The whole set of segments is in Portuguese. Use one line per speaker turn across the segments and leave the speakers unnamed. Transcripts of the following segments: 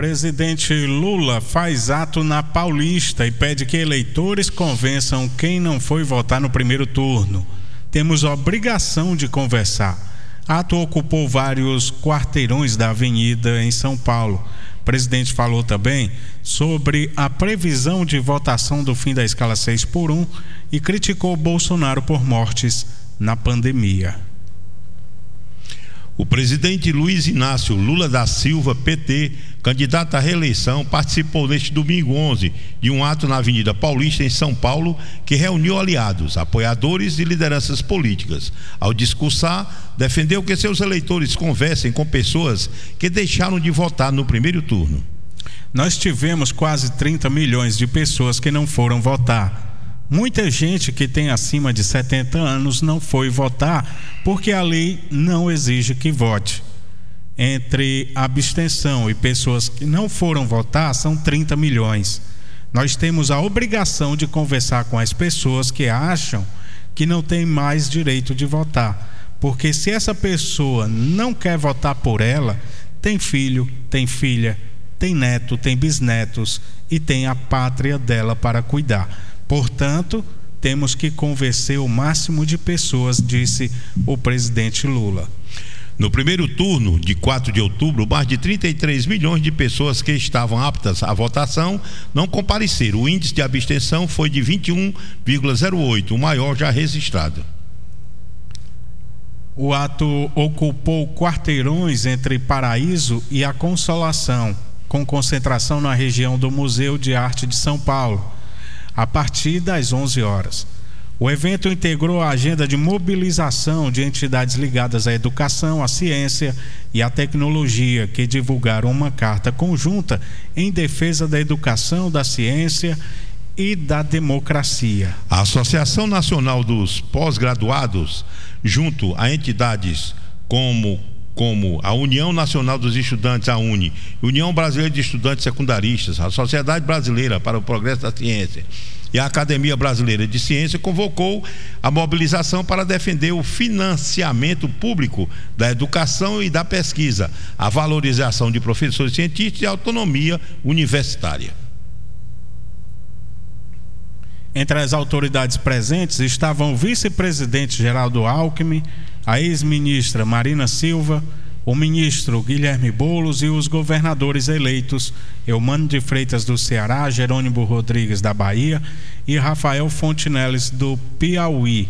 Presidente Lula faz ato na Paulista e pede que eleitores convençam quem não foi votar no primeiro turno. Temos obrigação de conversar. Ato ocupou vários quarteirões da avenida em São Paulo. O presidente falou também sobre a previsão de votação do fim da escala 6x1 e criticou Bolsonaro por mortes na pandemia.
O presidente Luiz Inácio Lula da Silva, PT, candidato à reeleição, participou neste domingo 11 de um ato na Avenida Paulista, em São Paulo, que reuniu aliados, apoiadores e lideranças políticas. Ao discursar, defendeu que seus eleitores conversem com pessoas que deixaram de votar no primeiro turno.
Nós tivemos quase 30 milhões de pessoas que não foram votar. Muita gente que tem acima de 70 anos não foi votar porque a lei não exige que vote. Entre abstenção e pessoas que não foram votar, são 30 milhões. Nós temos a obrigação de conversar com as pessoas que acham que não tem mais direito de votar. Porque se essa pessoa não quer votar por ela, tem filho, tem filha, tem neto, tem bisnetos e tem a pátria dela para cuidar. Portanto, temos que convencer o máximo de pessoas, disse o presidente Lula.
No primeiro turno de 4 de outubro, mais de 33 milhões de pessoas que estavam aptas à votação não compareceram. O índice de abstenção foi de 21,08, o maior já registrado.
O ato ocupou quarteirões entre Paraíso e a Consolação, com concentração na região do Museu de Arte de São Paulo, a partir das 11 horas. O evento integrou a agenda de mobilização de entidades ligadas à educação, à ciência e à tecnologia, que divulgaram uma carta conjunta em defesa da educação, da ciência e da democracia.
A Associação Nacional dos Pós-Graduados, junto a entidades como a União Nacional dos Estudantes, a UNE, União Brasileira de Estudantes Secundaristas, a Sociedade Brasileira para o Progresso da Ciência e a Academia Brasileira de Ciência, convocou a mobilização para defender o financiamento público da educação e da pesquisa, a valorização de professores cientistas e a autonomia universitária.
Entre as autoridades presentes estavam o vice-presidente Geraldo Alckmin, a ex-ministra Marina Silva, o ministro Guilherme Boulos e os governadores eleitos Eumano de Freitas do Ceará, Jerônimo Rodrigues da Bahia e Rafael Fonteles do Piauí.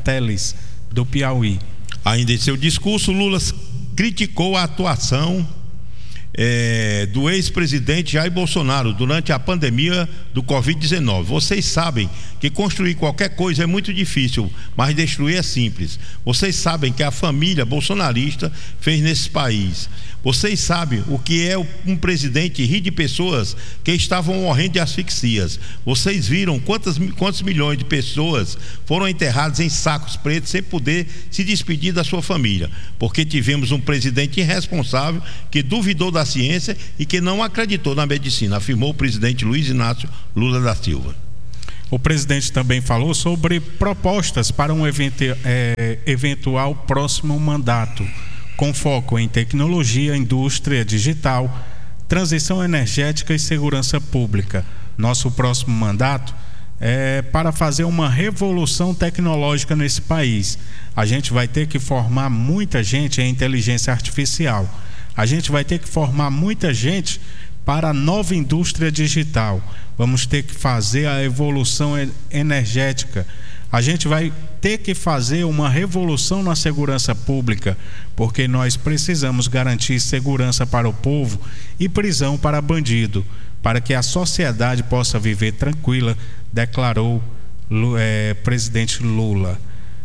Ainda em seu discurso, Lula criticou a atuação do ex-presidente Jair Bolsonaro durante a pandemia do Covid-19. Vocês sabem que construir qualquer coisa é muito difícil, mas destruir é simples. Vocês sabem que a família bolsonarista fez nesse país. Vocês sabem o que é um presidente rir de pessoas que estavam morrendo de asfixias. Vocês viram quantos milhões de pessoas foram enterradas em sacos pretos sem poder se despedir da sua família, porque tivemos um presidente irresponsável que duvidou da ciência e que não acreditou na medicina, afirmou o presidente Luiz Inácio Lula da Silva.
O presidente também falou sobre propostas para um eventual próximo mandato, com foco em tecnologia, indústria digital, transição energética e segurança pública. Nosso próximo mandato é para fazer uma revolução tecnológica nesse país. A gente vai ter que formar muita gente em inteligência artificial. A gente vai ter que formar muita gente para a nova indústria digital. Vamos ter que fazer a evolução energética. A gente vai ter que fazer uma revolução na segurança pública, porque nós precisamos garantir segurança para o povo e prisão para bandido, para que a sociedade possa viver tranquila, declarou presidente Lula.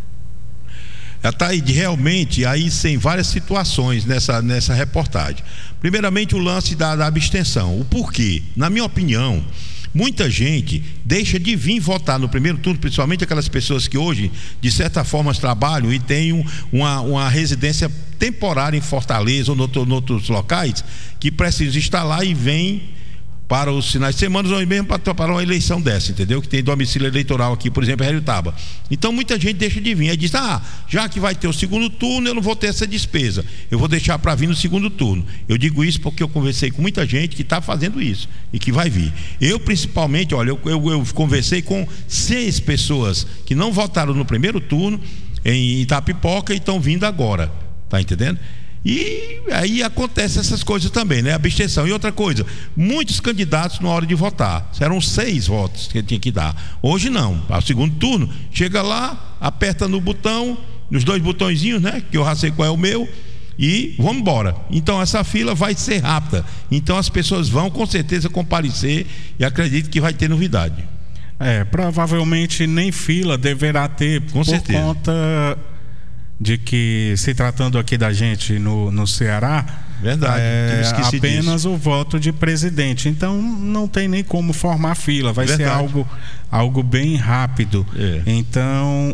Realmente, aí tem várias situações nessa reportagem. Primeiramente, o lance da abstenção. O porquê? Na minha opinião, muita gente deixa de vir votar no primeiro turno, principalmente aquelas pessoas que hoje, de certa forma, trabalham e têm uma residência temporária em Fortaleza ou em outros locais, que precisam estar lá e vêm para os finais de semana ou mesmo para uma eleição dessa, entendeu? Que tem domicílio eleitoral aqui, por exemplo, em Heriotaba. Então muita gente deixa de vir, aí diz: já que vai ter o segundo turno, eu não vou ter essa despesa, eu vou deixar para vir no segundo turno. Eu digo isso porque eu conversei com muita gente que está fazendo isso e que vai vir. Eu principalmente, olha, eu conversei com 6 pessoas que não votaram no primeiro turno em Itapipoca e estão vindo agora, tá entendendo? E aí acontece essas coisas também, né? Abstenção. E outra coisa, muitos candidatos na hora de votar, eram 6 votos que tinha que dar. Hoje não, ao segundo turno, chega lá, aperta no botão, nos 2 botõezinhos, né? Que eu já sei qual é o meu, e vamos embora. Então essa fila vai ser rápida. Então as pessoas vão com certeza comparecer e acredito que vai ter novidade.
Provavelmente nem fila deverá ter,
com certeza.
Conta de que, se tratando aqui da gente no Ceará,
verdade,
apenas disso. O voto de presidente, então não tem nem como formar fila, vai ser algo bem rápido. Então,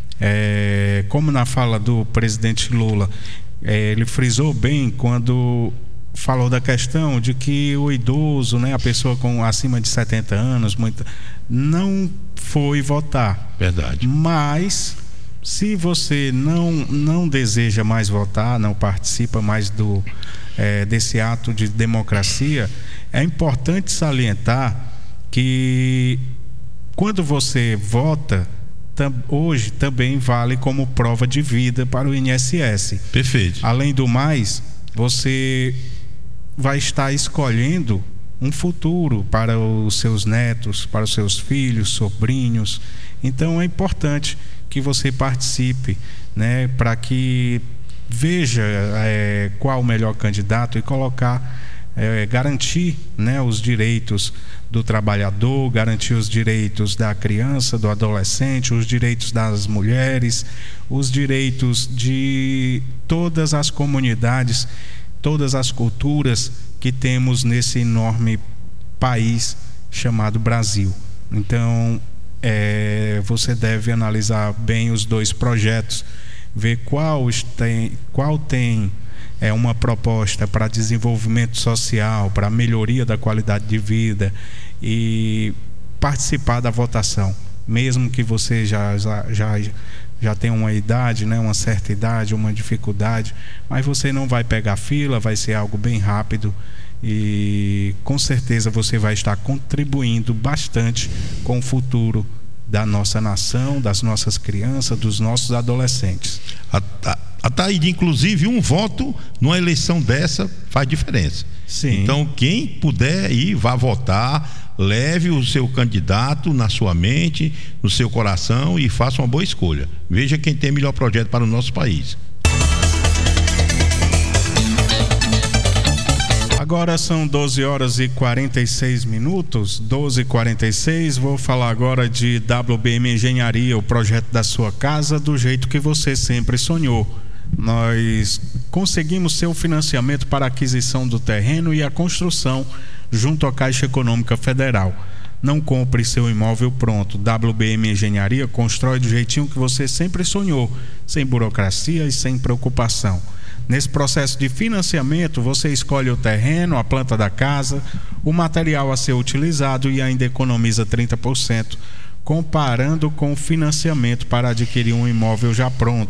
como na fala do presidente Lula, ele frisou bem quando falou da questão de que o idoso, né, a pessoa com acima de 70 anos, não foi votar.
Verdade.
Mas se você não deseja mais votar, não participa mais desse ato de democracia, é importante salientar que quando você vota, hoje também vale como prova de vida para o INSS.
Perfeito.
Além do mais, você vai estar escolhendo um futuro para os seus netos, para os seus filhos, sobrinhos. Então é importante que você participe, né, para que veja qual o melhor candidato e garantir, né, os direitos do trabalhador, garantir os direitos da criança, do adolescente, os direitos das mulheres, os direitos de todas as comunidades, todas as culturas que temos nesse enorme país chamado Brasil. Então, você deve analisar bem os 2 projetos, ver qual tem uma proposta para desenvolvimento social, para melhoria da qualidade de vida, e participar da votação, mesmo que você já tenha uma idade, né, uma certa idade, uma dificuldade, mas você não vai pegar fila, vai ser algo bem rápido e com certeza você vai estar contribuindo bastante com o futuro da nossa nação, das nossas crianças, dos nossos adolescentes.
Inclusive, um voto numa eleição dessa faz diferença.
Sim.
Então, quem puder ir, vá votar, leve o seu candidato na sua mente, no seu coração e faça uma boa escolha. Veja quem tem melhor projeto para o nosso país.
Agora são 12h46, 12h46. Vou falar agora de WBM Engenharia, o projeto da sua casa do jeito que você sempre sonhou. Nós conseguimos seu financiamento para a aquisição do terreno e a construção junto à Caixa Econômica Federal. Não compre seu imóvel pronto. WBM Engenharia constrói do jeitinho que você sempre sonhou, sem burocracia e sem preocupação. Nesse processo de financiamento, você escolhe o terreno, a planta da casa, o material a ser utilizado e ainda economiza 30%, comparando com o financiamento para adquirir um imóvel já pronto.